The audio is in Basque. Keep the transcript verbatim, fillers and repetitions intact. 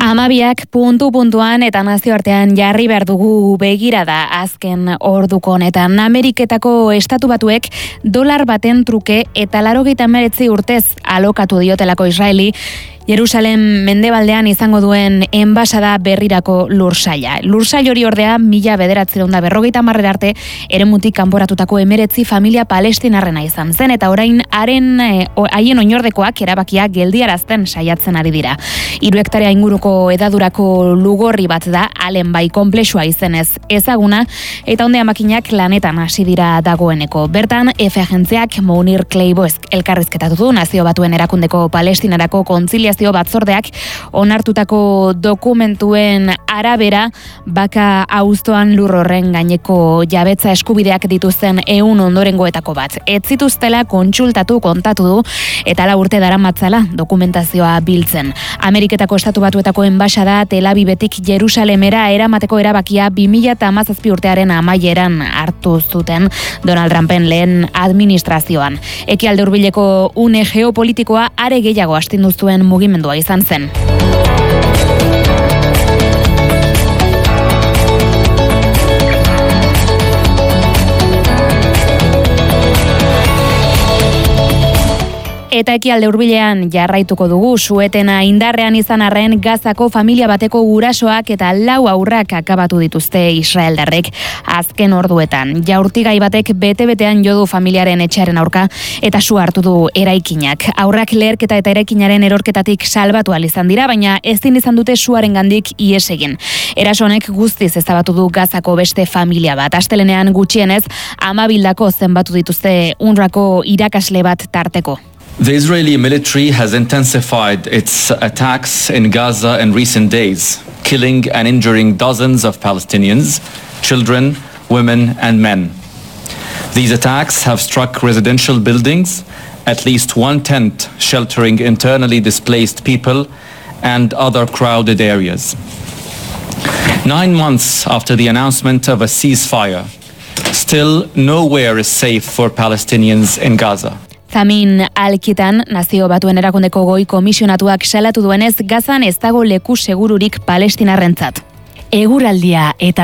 Amabiak puntu-puntuan eta nazioartean jarri behar dugu begirada azken orduko honetan. Ameriketako estatu batuek dolar baten truke eta laurogeita hemeretzi urtez alokatu diotelako Israeli Jerusalem mendebaldean izango duen enbasada berrirako lursaila. Lursail hori ordea mila bederatziehun eta berrogeita hamar arte eremutik kanporatutako emeretzi familia palestinarrena izan zen, eta orain haren haien oinordekoak erabakia geldiarazten saiatzen ari dira. Hiru hektarea inguruko hedadurako lugorri bat da, halen bai konplexua izenez ezaguna, eta ondean makinak lanetan hasi dira dagoeneko. Bertan, F agentziak Mounir Kleibo elkarrizketatu du, Nazio Batuen Erakundeko Palestinarako Kontziliazio Batzordeak onartutako dokumentuen arabera, baka auzoan lur horren gaineko jabetza eskubideak dituzten ehun ondorengoetako bat. Ez zituztela kontsultatu kontatu du, eta lau urte daramatzala dokumentazioa biltzen. Ameriketako estatu batuetako enbasada Tel Avivetik Jerusalemera eramateko erabakia bi mila hamazazpi urtearen amaieran hartu zuten Donald Trumpen lehen administrazioan. Ekialde hurbileko une geopolitikoa are gehiago astindu zuen mugimendua izan zen. Eta ekialde hurbilean jarraituko dugu, suetena indarrean izan arren Gazako familia bateko gurasoak eta lau aurrak akabatu dituzte israeldarrek azken orduetan. Jaurtigai batek bete-betean jo du familiaren etxearen aurka eta su hartu du eraikinak. Aurrak leherketa eta eraikinaren erorketatik salbatu ahal izan dira, baina ezin izan dute suaren gandik ihes egin. Eraso honek guztiz ezabatu du Gazako beste familia bat. Astelenean gutxienez amabildako zenbatu dituzte unrako irakasle bat tarteko. The Israeli military has intensified its attacks in Gaza in recent days, killing and injuring dozens of Palestinians, children, women and men. These attacks have struck residential buildings, at least one tent sheltering internally displaced people and other crowded areas. Nine months after the announcement of a ceasefire, still nowhere is safe for Palestinians in Gaza. Zamin Alkitan, Nazio Batuen Erakundeko goi komisionatuak salatu duenez, Gazan ez dago leku segururik palestinarrentzat. Eguraldia eta